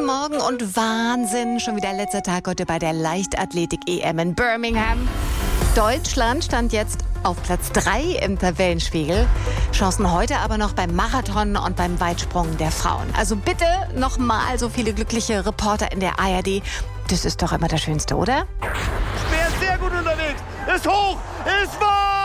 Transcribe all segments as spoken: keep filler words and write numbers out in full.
Morgen und Wahnsinn. Schon wieder letzter Tag heute bei der Leichtathletik-E M in Birmingham. Deutschland stand jetzt auf Platz drei im Tabellenspiegel. Chancen heute aber noch beim Marathon und beim Weitsprung der Frauen. Also bitte nochmal so viele glückliche Reporter in der A R D. Das ist doch immer das Schönste, oder? Speer ist sehr gut unterwegs. Ist hoch, ist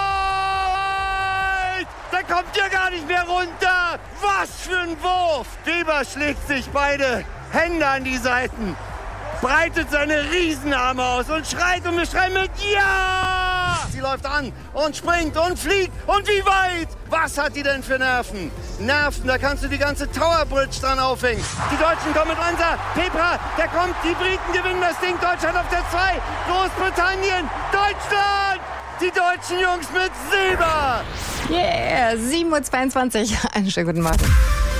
weit. Der kommt ja gar nicht mehr runter. Was für ein Wurf. Weber schlägt sich beide Hände an die Seiten, breitet seine Riesenarme aus und schreit und wir schreien mit Ja! Sie läuft an und springt und fliegt und wie weit? Was hat die denn für Nerven? Nerven, da kannst du die ganze Tower Bridge dran aufhängen. Die Deutschen kommen mit Ansa, Pepra, der kommt, die Briten gewinnen das Ding, Deutschland auf der zwei, Großbritannien, Deutschland! Die deutschen Jungs mit Silber! Yeah, sieben Uhr zweiundzwanzig. Einen schönen guten Morgen.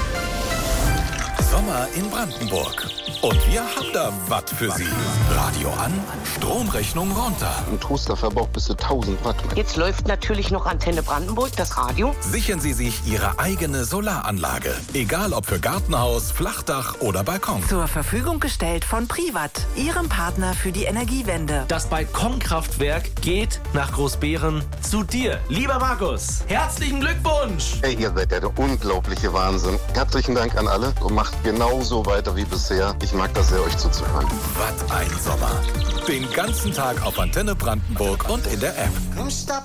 Sommer in Brandenburg. Und wir haben da was für Sie. Radio an, Stromrechnung runter. Ein Toaster verbraucht bis zu tausend Watt. Jetzt läuft natürlich noch Antenne Brandenburg, das Radio. Sichern Sie sich Ihre eigene Solaranlage. Egal ob für Gartenhaus, Flachdach oder Balkon. Zur Verfügung gestellt von Privat, Ihrem Partner für die Energiewende. Das Balkonkraftwerk geht nach Großbeeren zu dir. Lieber Markus, herzlichen Glückwunsch! Hey, ihr seid der unglaubliche Wahnsinn. Herzlichen Dank an alle und macht genauso weiter wie bisher. Ich mag das sehr, euch zuzuhören. Was ein Sommer. Den ganzen Tag auf Antenne Brandenburg und in der App.